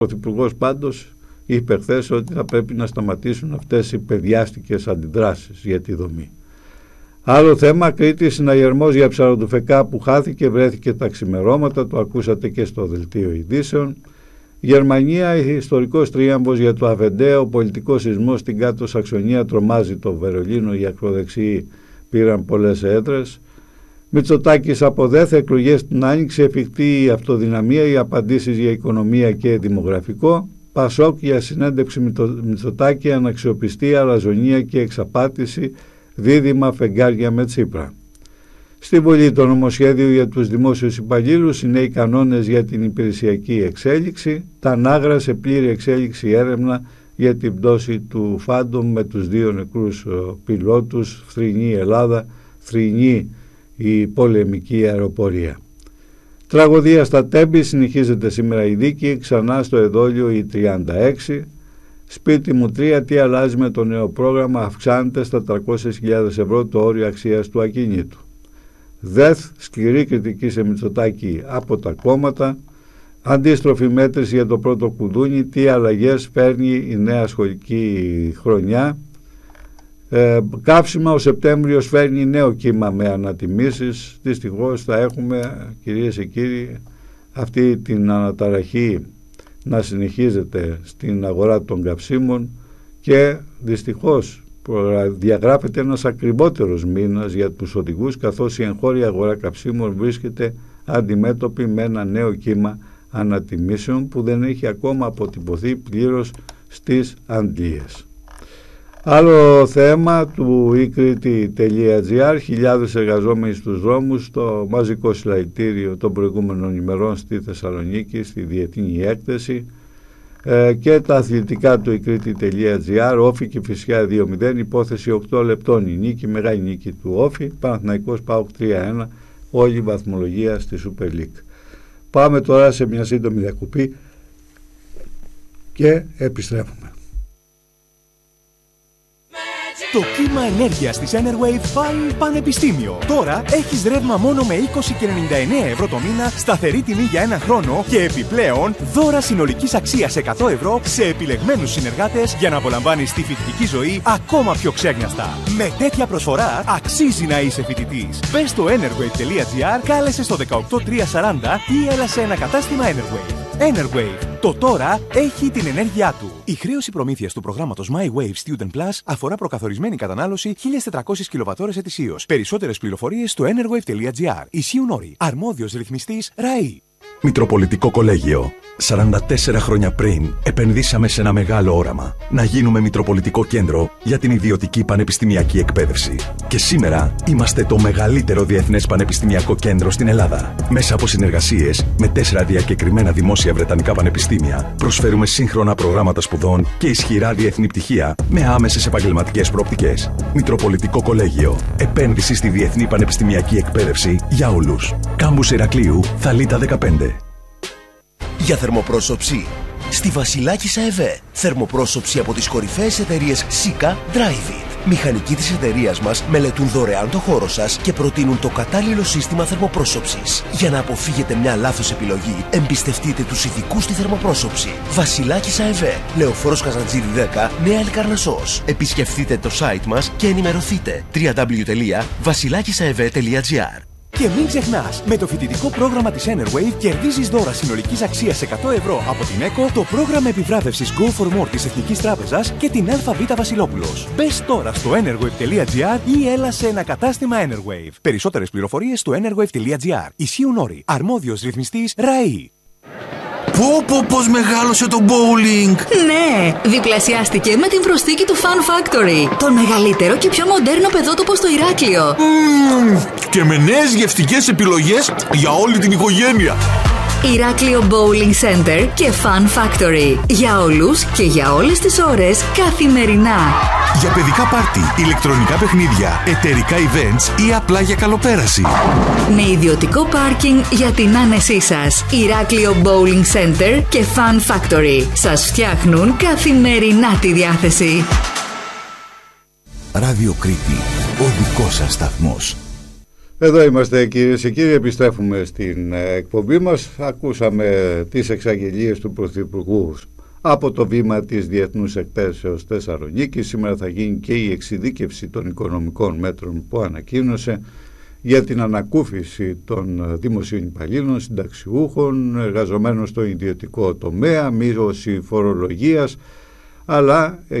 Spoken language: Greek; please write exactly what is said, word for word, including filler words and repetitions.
Ο Πρωθυπουργός πάντως είπε χθες ότι θα πρέπει να σταματήσουν αυτές οι παιδιάστικες αντιδράσεις για τη δομή. Άλλο θέμα, Κρήτη, συναγερμός για ψαροντοφεκά που χάθηκε, βρέθηκε τα ξημερώματα, το ακούσατε και στο δελτίο ειδήσεων. Γερμανία, ιστορικός τρίαμβος για το Αβεντέο, πολιτικός σεισμός στην Κάτω Σαξονία, τρομάζει το Βερολίνο, οι ακροδεξιοί πήραν πολλές έδρες. Μητσοτάκης αποδέθε εκλογές την Άνοιξη, εφικτή η αυτοδυναμία, οι απαντήσεις για οικονομία και δημογραφικό. Πασόκ για συνέντευξη Μητσοτάκη, αναξιοπιστία, αλαζονία και εξαπάτηση, δίδυμα φεγγάρια με Τσίπρα. Στη Βουλή το νομοσχέδιο για τους δημόσιους υπαλλήλους, οι νέοι κανόνες για την υπηρεσιακή εξέλιξη, τα Νάγρα σε πλήρη εξέλιξη έρευνα για την πτώση του Φάντομ με τους δύο νεκρούς πιλότους, θρηνή Ελλάδα, θρηνή η πολεμική αεροπορία. Τραγωδία στα Τέμπη, συνεχίζεται σήμερα η δίκη, ξανά στο εδόλιο η τριάντα έξι. Σπίτι μου τρία, τι αλλάζει με το νέο πρόγραμμα, αυξάνεται στα τριακόσιες χιλιάδες ευρώ το όριο αξίας του ακινήτου. ΔΕΘ, σκληρή κριτική σε Μητσοτάκη από τα κόμματα. Αντίστροφη μέτρηση για το πρώτο κουδούνι, τι αλλαγές φέρνει η νέα σχολική χρονιά. Ε, καύσιμα, ο Σεπτέμβριος φέρνει νέο κύμα με ανατιμήσεις. Δυστυχώς θα έχουμε, κυρίες και κύριοι, αυτή την αναταραχή να συνεχίζεται στην αγορά των καυσίμων και δυστυχώς διαγράφεται ένας ακριβότερος μήνας για τους οδηγούς, καθώς η εγχώρια αγορά καυσίμων βρίσκεται αντιμέτωπη με ένα νέο κύμα ανατιμήσεων που δεν έχει ακόμα αποτυπωθεί πλήρως στις αντλίες. Άλλο θέμα του e κρήτη τελεία τζι άρ, χιλιάδες εργαζόμενοι στους δρόμους, το μαζικό συλλαλητήριο των προηγούμενων ημερών στη Θεσσαλονίκη, στη διεθνή έκθεση, ε, και τα αθλητικά του e κρήτη τελεία τζι άρ, Όφη και Κηφισιά δύο μηδέν, υπόθεση οκτώ λεπτών η νίκη, μεγάλη νίκη του Όφη, Παναθηναϊκός ΠΑΟΚ τρία ένα, όλη η βαθμολογία στη Super League. Πάμε τώρα σε μια σύντομη διακοπή και επιστρέφουμε. Το κύμα ενέργειας της Enerwave πάει πανεπιστήμιο. Τώρα έχεις ρεύμα μόνο με είκοσι και ενενήντα εννέα ευρώ το μήνα, σταθερή τιμή για ένα χρόνο και επιπλέον δώρα συνολικής αξίας εκατό ευρώ σε επιλεγμένους συνεργάτες για να απολαμβάνεις τη φοιτητική ζωή ακόμα πιο ξέγνιαστα. Με τέτοια προσφορά αξίζει να είσαι φοιτητής. Μπες στο enerwave τελεία τζι άρ, κάλεσε στο δεκαοκτώ τριακόσια σαράντα ή έλα σε ένα κατάστημα Enerwave. Enerwave. Το τώρα έχει την ενέργειά του. Η χρέωση προμήθειας του προγράμματος My Wave Student Plus αφορά προκαθορισμένη κατανάλωση χίλιες τετρακόσιες κιλοβατώρες ετησίως. Περισσότερες πληροφορίες στο enerwave τελεία τζι άρ. Ισχύουν όροι. Αρμόδιος ρυθμιστής ΡΑΗ. Μητροπολιτικό Κολέγιο. σαράντα τέσσερα χρόνια πριν επενδύσαμε σε ένα μεγάλο όραμα. Να γίνουμε Μητροπολιτικό Κέντρο για την ιδιωτική πανεπιστημιακή εκπαίδευση. Και σήμερα είμαστε το μεγαλύτερο διεθνές πανεπιστημιακό κέντρο στην Ελλάδα. Μέσα από συνεργασίες με τέσσερα διακεκριμένα δημόσια βρετανικά πανεπιστήμια, προσφέρουμε σύγχρονα προγράμματα σπουδών και ισχυρά διεθνή πτυχία με άμεσες επαγγελματικές προοπτικές. Μητροπολιτικό Κολέγιο. Επένδυση στη διεθνή πανεπιστημιακή εκπαίδευση για όλους. Κάμπους Ηρακλείου, Θαλίτα δεκαπέντε. Για θερμοπρόσωψη, στη Βασιλάκισσα ΕΒΕ. Θερμοπρόσωψη από τις κορυφαίες εταιρείες Sika, Drivit. Μηχανικοί της εταιρείας μας μελετούν δωρεάν το χώρο σας και προτείνουν το κατάλληλο σύστημα θερμοπρόσωψης. Για να αποφύγετε μια λάθος επιλογή, εμπιστευτείτε τους ειδικούς στη θερμοπρόσωψη. Βασιλάκισσα ΕΒΕ, Λεωφόρος Καζαντζίδη δέκα, Νέα Ελκαρνασσός. Επισκεφτείτε το site μας και ενημερωθείτε. double-u double-u double-u τελεία βασιλάκισσα-ευε τελεία τζι άρ. Και μην ξεχνάς, με το φοιτητικό πρόγραμμα της Enerwave κερδίζεις δώρα συνολικής αξίας εκατό ευρώ από την ΕΚΟ, το πρόγραμμα επιβράβευσης Go for More της Εθνικής Τράπεζας και την ΑΒ Βασιλόπουλος. Μπες τώρα στο enerwave τελεία τζι άρ ή έλα σε ένα κατάστημα Enerwave. Περισσότερες πληροφορίες στο enerwave τελεία τζι άρ. Ισχύουν όροι. Αρμόδιος ρυθμιστής ΡΑΗ. Πω πω πως μεγάλωσε το bowling! Ναι, διπλασιάστηκε με την προσθήκη του Fun Factory. Το μεγαλύτερο και πιο μοντέρνο παιδότοπο στο Ηράκλειο. Mm, και με νέες γευστικές επιλογές για όλη την οικογένεια. Ηράκλειο Bowling Center και Fun Factory. Για όλους και για όλες τις ώρες, καθημερινά. Για παιδικά πάρτι, ηλεκτρονικά παιχνίδια, εταιρικά events ή απλά για καλοπέραση. Με ιδιωτικό πάρκινγκ για την άνεσή σας. Ηράκλειο Bowling Center και Fun Factory. Σας φτιάχνουν καθημερινά τη διάθεση. Ράδιο Κρήτη, ο δικός σας σταθμός. Εδώ είμαστε κυρίες και κύριοι, επιστρέφουμε στην εκπομπή μας. Ακούσαμε τις εξαγγελίες του Πρωθυπουργού από το βήμα της Διεθνούς Εκπαίδευσης Θεσσαλονίκη. Σήμερα θα γίνει και η εξειδίκευση των οικονομικών μέτρων που ανακοίνωσε για την ανακούφιση των δημοσίων υπαλλήλων, συνταξιούχων, εργαζομένων στο ιδιωτικό τομέα, μείωση φορολογίας, αλλά